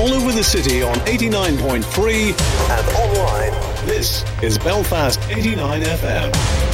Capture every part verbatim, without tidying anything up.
all over the city on eighty-nine point three and online. This is Belfast eighty-nine F M.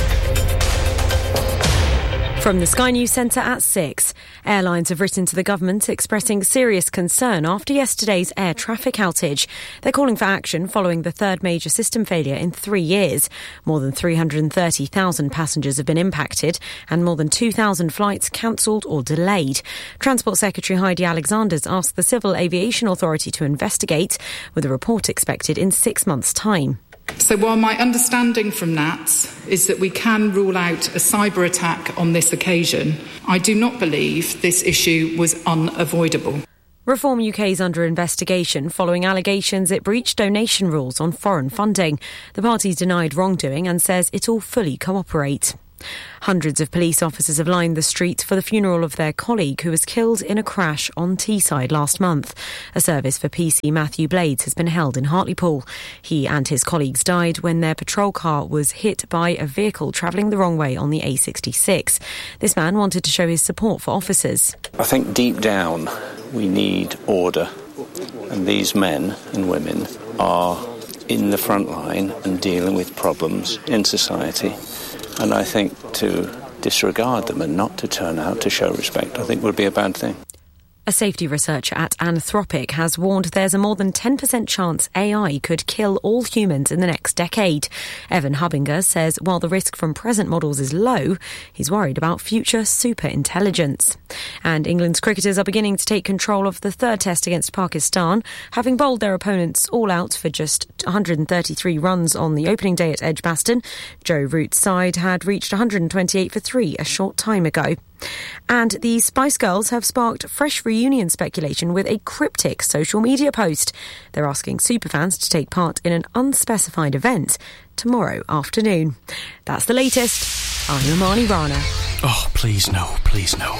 From the Sky News Centre at six, airlines have written to the government expressing serious concern after yesterday's air traffic outage. They're calling for action following the third major system failure in three years. More than three hundred thirty thousand passengers have been impacted and more than two thousand flights cancelled or delayed. Transport Secretary Heidi Alexander's asked the Civil Aviation Authority to investigate, with a report expected in six months' time. So while my understanding from N A T S is that we can rule out a cyber attack on this occasion, I do not believe this issue was unavoidable. Reform U K is under investigation following allegations it breached donation rules on foreign funding. The party's denied wrongdoing and says it will fully cooperate. Hundreds of police officers have lined the street for the funeral of their colleague who was killed in a crash on Teesside last month. A service for P C Matthew Blades has been held in Hartlepool. He and his colleagues died when their patrol car was hit by a vehicle travelling the wrong way on the A sixty-six. This man wanted to show his support for officers. I think deep down we need order, and these men and women are in the front line and dealing with problems in society. And I think to disregard them and not to turn out to show respect, I think would be a bad thing. A safety researcher at Anthropic has warned there's a more than ten percent chance A I could kill all humans in the next decade. Evan Hubbinger says while the risk from present models is low, he's worried about future superintelligence. And England's cricketers are beginning to take control of the third test against Pakistan, having bowled their opponents all out for just one hundred thirty-three runs on the opening day at Edgbaston. Joe Root's side had reached one hundred twenty-eight for three a short time ago. And the Spice Girls have sparked fresh reunion speculation with a cryptic social media post. They're asking superfans to take part in an unspecified event tomorrow afternoon. That's the latest. I'm Amani Rana. Oh, please no, please no.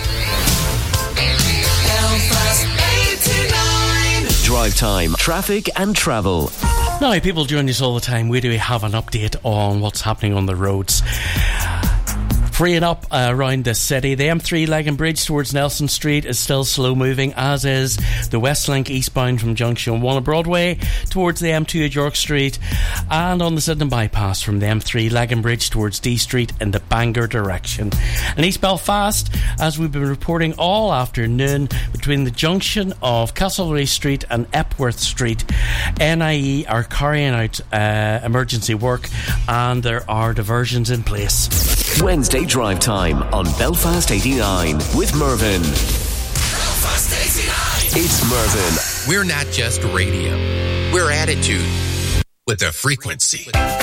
Drive time, traffic and travel. Now, people join us all the time. We do have an update on what's happening on the roads. Freeing up uh, around the city. The M three Legan Bridge towards Nelson Street is still slow moving, as is the Westlink eastbound from Junction one of Broadway towards the M two at York Street, and on the Sydenham bypass from the M three Legan Bridge towards D Street in the Bangor direction. In East Belfast, as we've been reporting all afternoon, between the junction of Castlereagh Street and Epworth Street, N I E are carrying out uh, emergency work and there are diversions in place. Wednesday drive time on Belfast eighty-nine with Mervyn. Belfast eighty-nine. It's Mervyn. We're not just radio. We're attitude with a frequency.